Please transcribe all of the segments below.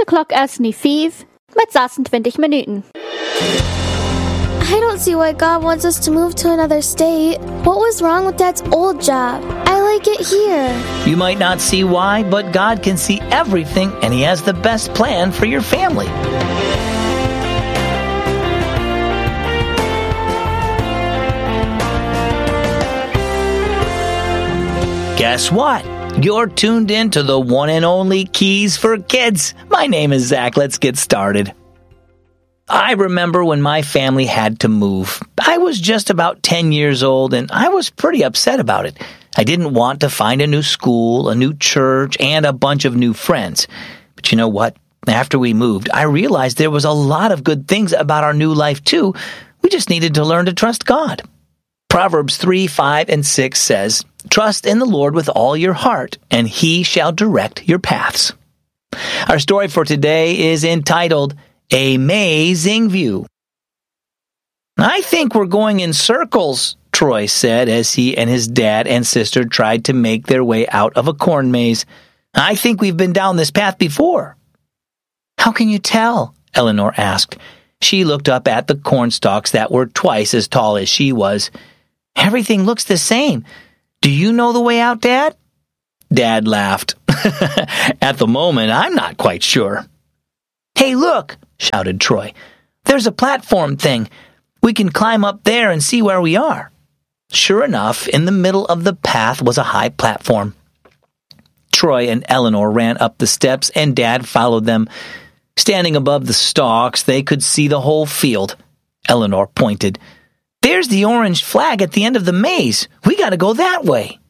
klok is nu 5 met 26 minuten. I don't see why God wants us to move to another state. What was wrong with Dad's old job? I like it here. You might not see why, but God can see everything, and He has the best plan for your family. Guess what? You're tuned in to the one and only Keys for Kids. My name is Zach. Let's get started. I remember when my family had to move. I was just about 10 years old, and I was pretty upset about it. I didn't want to find a new school, a new church, and a bunch of new friends. But you know what? After we moved, I realized there was a lot of good things about our new life, too. We just needed to learn to trust God. Proverbs 3, 5, and 6 says, "Trust in the Lord with all your heart, and He shall direct your paths." Our story for today is entitled, Amazing View. "I think we're going in circles," Troy said as he and his dad and sister tried to make their way out of a corn maze. "I think we've been down this path before." "How can you tell?" Eleanor asked. She looked up at the corn stalks that were twice as tall as she was. "Everything looks the same. Do you know the way out, Dad?" Dad laughed. "At the moment, I'm not quite sure." "Hey, look!" shouted Troy. "There's a platform thing. We can climb up there and see where we are." Sure enough, in the middle of the path was a high platform. Troy and Eleanor ran up the steps, and Dad followed them. Standing above the stalks, they could see the whole field. Eleanor pointed. "There's the orange flag at the end of the maze. We got to go that way."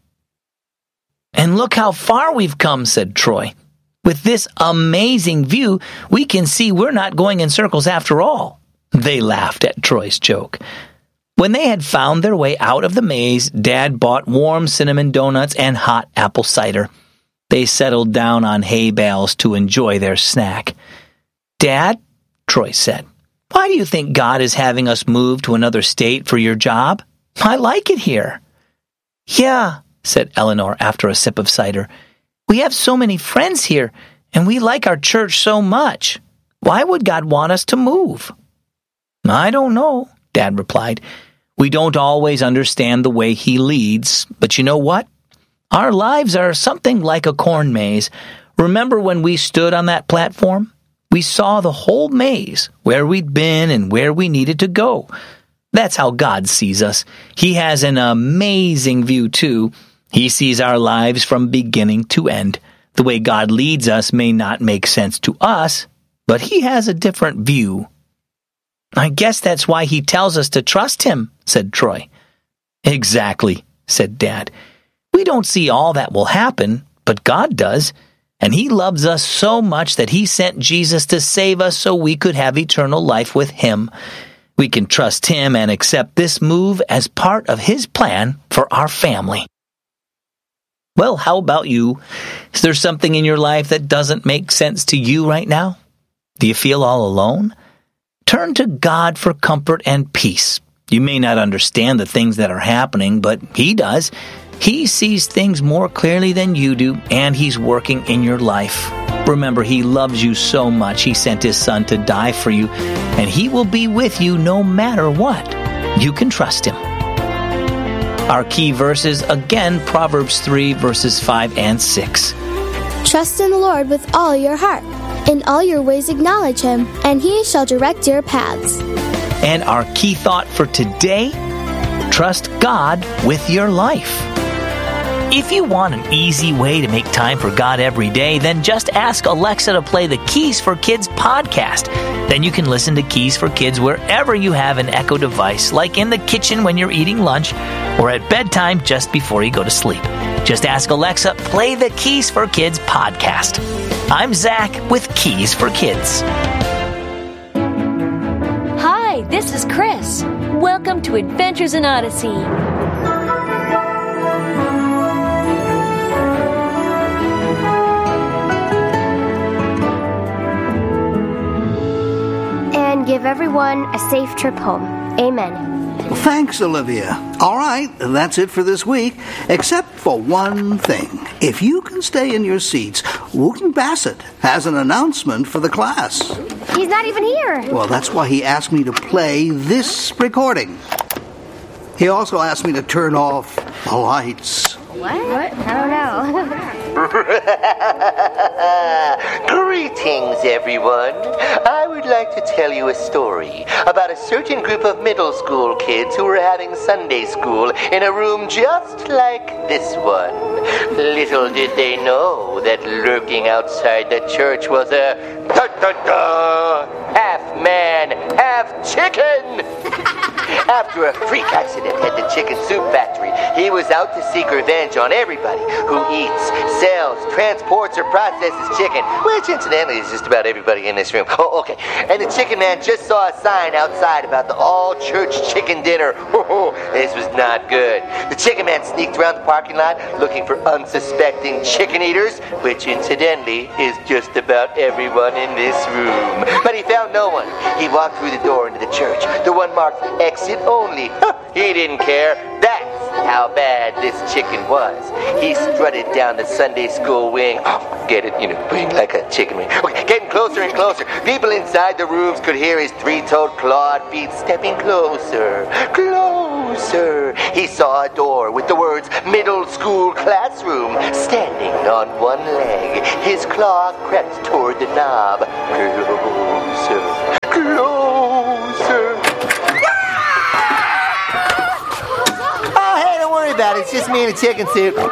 "And look how far we've come," said Troy. "With this amazing view, we can see we're not going in circles after all." They laughed at Troy's joke. When they had found their way out of the maze, Dad bought warm cinnamon donuts and hot apple cider. They settled down on hay bales to enjoy their snack. "Dad," Troy said, "why do you think God is having us move to another state for your job? I like it here." "Yeah," said Eleanor after a sip of cider. "We have so many friends here, and we like our church so much. Why would God want us to move?" "I don't know," Dad replied. "We don't always understand the way He leads, but you know what? Our lives are something like a corn maze. Remember when we stood on that platform? We saw the whole maze, where we'd been and where we needed to go. That's how God sees us. He has an amazing view, too. He sees our lives from beginning to end. The way God leads us may not make sense to us, but He has a different view." "I guess that's why He tells us to trust Him," said Troy. "Exactly," said Dad. "We don't see all that will happen, but God does. And He loves us so much that He sent Jesus to save us so we could have eternal life with Him. We can trust Him and accept this move as part of His plan for our family." Well, how about you? Is there something in your life that doesn't make sense to you right now? Do you feel all alone? Turn to God for comfort and peace. You may not understand the things that are happening, but He does. He sees things more clearly than you do, and He's working in your life. Remember, He loves you so much, He sent His Son to die for you, and He will be with you no matter what. You can trust Him. Our key verses, again, Proverbs 3, verses 5 and 6. "Trust in the Lord with all your heart. In all your ways acknowledge Him, and He shall direct your paths." And our key thought for today, trust God with your life. If you want an easy way to make time for God every day, then just ask Alexa to play the Keys for Kids podcast. Then you can listen to Keys for Kids wherever you have an Echo device, like in the kitchen when you're eating lunch, or at bedtime just before you go to sleep. Just ask Alexa, play the Keys for Kids podcast. I'm Zach with Keys for Kids. Hi, this is Chris. Welcome to Adventures in Odyssey. And give everyone a safe trip home. Amen. Thanks, Olivia. All right, that's it for this week, except for one thing. If you can stay in your seats, Wooten Bassett has an announcement for the class. He's not even here. Well, that's why he asked me to play this recording. He also asked me to turn off the lights. What? I don't know. Greetings, everyone. I would like to tell you a story about a certain group of middle school kids who were having Sunday school in a room just like this one. Little did they know that lurking outside the church was a half man, half chicken. After a freak accident at the chicken soup factory, he was out to seek revenge on everybody who eats, sells, transports, or processes chicken, which incidentally is just about everybody in this room. Oh, okay. And the chicken man just saw a sign outside about the all-church chicken dinner. Oh, this was not good. The chicken man sneaked around the parking lot looking for unsuspecting chicken eaters, which incidentally is just about everyone in this room. But he found no one. He walked through the door into the church, the one marked exit only. He didn't care. That's how bad this chicken was. He strutted down the Sunday school wing. Oh, get it? Wing like a chicken wing. Okay, getting closer and closer. People inside the rooms could hear his three-toed clawed feet stepping closer, closer. He saw a door with the words middle school classroom standing on one leg. His claw crept toward the knob. Closer, closer. About it. It's just me in a chicken suit. What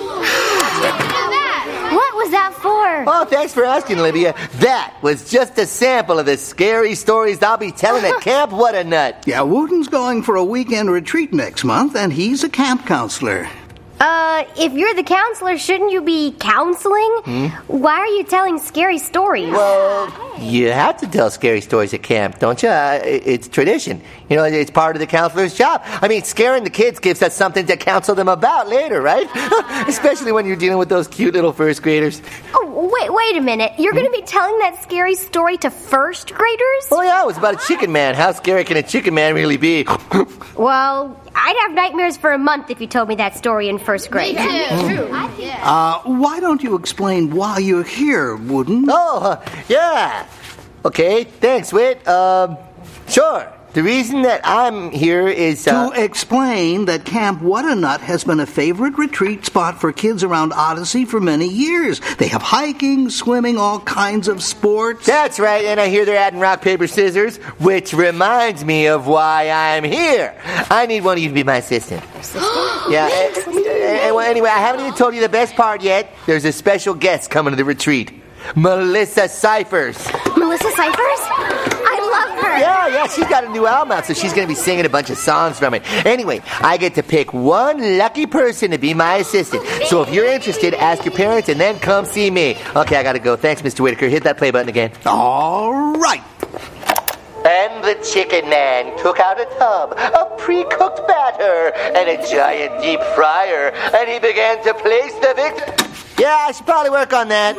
was that for? Oh, thanks for asking, Olivia. That was just a sample of the scary stories I'll be telling at Camp What a Nut. Yeah, Wooten's going for a weekend retreat next month, and he's a camp counselor. If you're the counselor, shouldn't you be counseling? Why are you telling scary stories? Well, you have to tell scary stories at camp, don't you? It's tradition. It's part of the counselor's job. I mean, scaring the kids gives us something to counsel them about later, right? Especially when you're dealing with those cute little first graders. Oh, wait a minute. You're going to be telling that scary story to first graders? Oh, yeah, it was about a chicken man. How scary can a chicken man really be? Well, I'd have nightmares for a month if you told me that story in first grade. Me too. Why don't you explain why you're here, Wooten? Oh, yeah. Okay, thanks, Whit. Sure. The reason that I'm here is... to explain that Camp What a Nut has been a favorite retreat spot for kids around Odyssey for many years. They have hiking, swimming, all kinds of sports. That's right, and I hear they're adding rock, paper, scissors, which reminds me of why I'm here. I need one of you to be my assistant. Yeah, well, anyway, I haven't even told you the best part yet. There's a special guest coming to the retreat. Melissa Cyphers. Melissa Cyphers? I love her. Yeah, she's got a new album out, so she's going to be singing a bunch of songs from it. Anyway, I get to pick one lucky person to be my assistant. So if you're interested, ask your parents and then come see me. Okay, I got to go. Thanks, Mr. Whitaker. Hit that play button again. All right. And the chicken man took out a tub of pre-cooked batter and a giant deep fryer, and he began to place the victim. Yeah, I should probably work on that.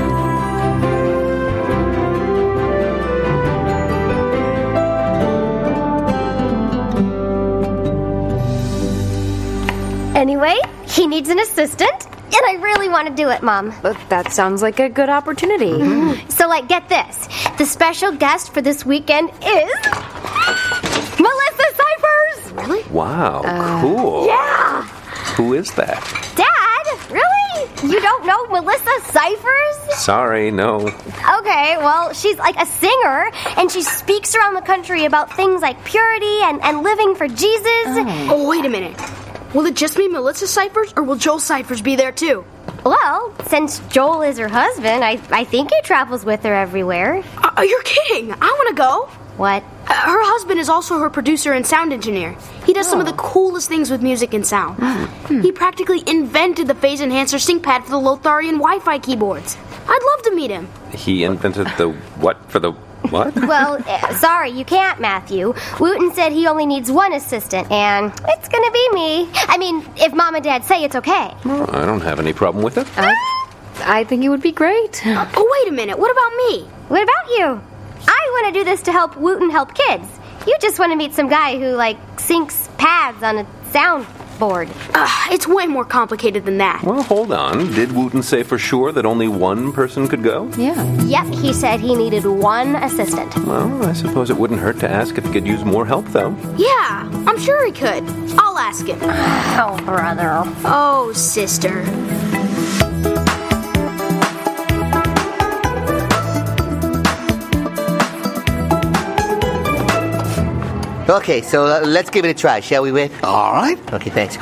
Anyway, he needs an assistant, and I really want to do it, Mom. That sounds like a good opportunity. So, get this. The special guest for this weekend is... Melissa Cyphers! Really? Wow, cool. Yeah! Who is that? Dad? Really? You don't know Melissa Cyphers? Sorry, no. Okay, well, she's like a singer, and she speaks around the country about things like purity and living for Jesus. Oh, wait a minute. Will it just be Melissa Cyphers, or will Joel Cyphers be there too? Well, since Joel is her husband, I think he travels with her everywhere. You're kidding. I want to go. What? Her husband is also her producer and sound engineer. He does some of the coolest things with music and sound. He practically invented the phase enhancer sync pad for the Lotharian Wi-Fi keyboards. I'd love to meet him. He invented the what for the what? Well, sorry, you can't, Matthew. Wooten said he only needs one assistant, and it's gonna be me. I mean, if Mom and Dad say it's okay. Well, I don't have any problem with it. I think it would be great. Oh, wait a minute. What about me? What about you? I want to do this to help Wooten help kids. You just want to meet some guy who, syncs pads on a sound board. It's way more complicated than that. Well, hold on. Did Wooten say for sure that only one person could go? Yeah. Yep, he said he needed one assistant. Well, I suppose it wouldn't hurt to ask if he could use more help, though. Yeah, I'm sure he could. I'll ask him. Oh, brother. Oh, sister. Okay, so let's give it a try, shall we, Whit? All right. Okay, thanks.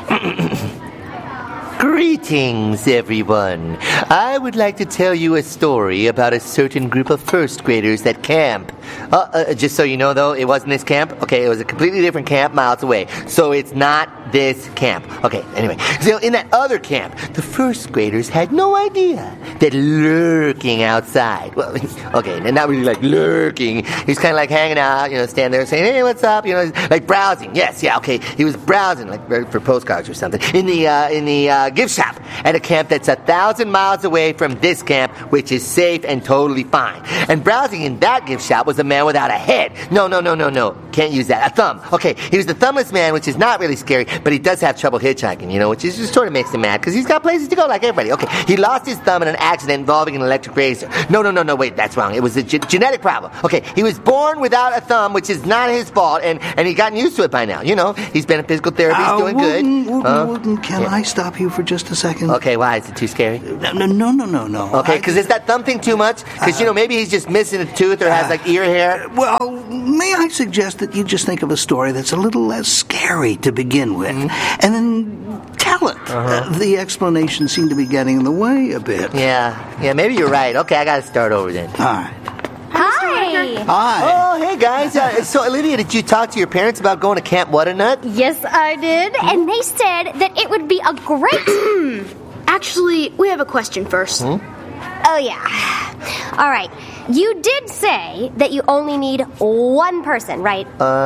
Greetings, everyone. I would like to tell you a story about a certain group of first graders at camp. Just so you know, though, it wasn't this camp. Okay, it was a completely different camp miles away. So it's not this camp. Okay, anyway. So in that other camp, the first graders had no idea that lurking outside, well, okay, not really like lurking. He was kind of like hanging out, standing there saying, hey, what's up? Like browsing. Yes, yeah, okay. He was browsing, like for postcards or something, in the gift shop at a camp that's 1,000 miles away from this camp, which is safe and totally fine. And browsing in that gift shop was a man without a head. No. Can't use that. A thumb. Okay, he was the thumbless man, which is not really scary, but he does have trouble hitchhiking, which is just sort of makes him mad, because he's got places to go like everybody. Okay, he lost his thumb in an accident involving an electric razor. No, wait, that's wrong. It was a genetic problem. Okay, he was born without a thumb, which is not his fault, and he's gotten used to it by now. He's been in physical therapy, he's doing good. Wooten, can I stop you for just a second? Okay, why? Is it too scary? No. Okay, because is that thumb thing too much? Because, maybe he's just missing a tooth or has, like, ear hair. Well, may I suggest that you just think of a story that's a little less scary to begin with, and then tell it. The explanations seem to be getting in the way a bit. Yeah, maybe you're right. Okay, I gotta start over then. All right. Hi. Hi. Oh, hey, guys. So, Olivia, did you talk to your parents about going to Camp What-A-Nut? Yes, I did. And they said that it would be a great... Actually, we have a question first. Oh, yeah. All right. You did say that you only need one person, right?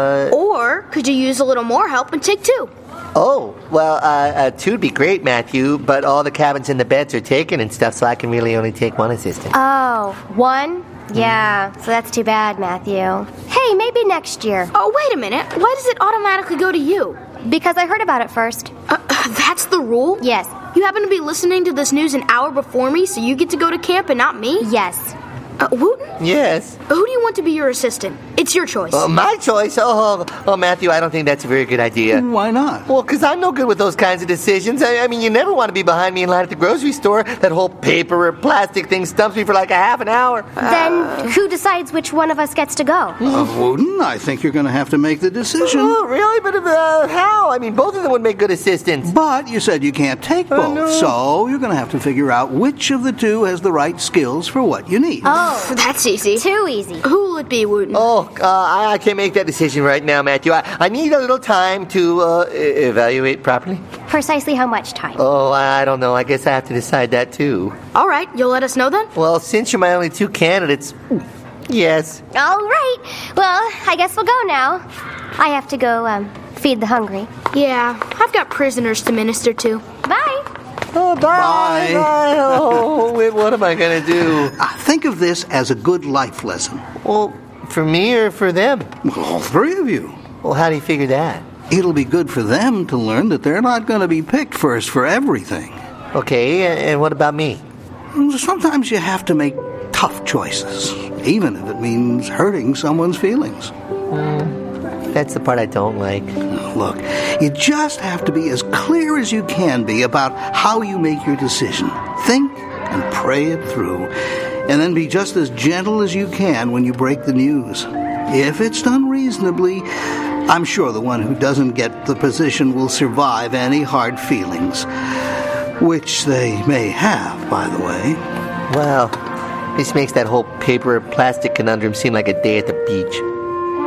Or could you use a little more help and take two? Oh, well, two'd be great, Matthew, but all the cabins and the beds are taken and stuff, so I can really only take one assistant. Oh, one? Yeah, so that's too bad, Matthew. Hey, maybe next year. Oh, wait a minute. Why does it automatically go to you? Because I heard about it first. That's the rule? Yes. You happen to be listening to this news an hour before me, so you get to go to camp and not me? Yes. Wooten? Yes? Who do you want to be your assistant? It's your choice. My choice? Oh, Matthew, I don't think that's a very good idea. Why not? Well, because I'm no good with those kinds of decisions. I mean, you never want to be behind me in line at the grocery store. That whole paper or plastic thing stumps me for like a half an hour. Then who decides which one of us gets to go? Wooten, I think you're going to have to make the decision. Oh, really? But how? I mean, both of them would make good assistants. But you said you can't take both, no. So you're going to have to figure out which of the two has the right skills for what you need. Oh, that's easy. Too easy. Who will it be, Wooten? I can't make that decision right now, Matthew. I need a little time to evaluate properly. Precisely how much time? Oh, I don't know. I guess I have to decide that, too. All right, you'll let us know then? Well, since you're my only two candidates, yes. All right. Well, I guess we'll go now. I have to go feed the hungry. Yeah, I've got prisoners to minister to. Bye. Oh, bye. Bye. Oh, what am I going to do? Think of this as a good life lesson. Well, for me or for them? Well, all three of you. Well, how do you figure that? It'll be good for them to learn that they're not going to be picked first for everything. Okay, and what about me? Sometimes you have to make tough choices, even if it means hurting someone's feelings. That's the part I don't like. Look, you just have to be as clear as you can be about how you make your decision. Think and pray it through, and then be just as gentle as you can when you break the news. If it's done reasonably, I'm sure the one who doesn't get the position will survive any hard feelings, which they may have, by the way. Well, this makes that whole paper or plastic conundrum seem like a day at the beach.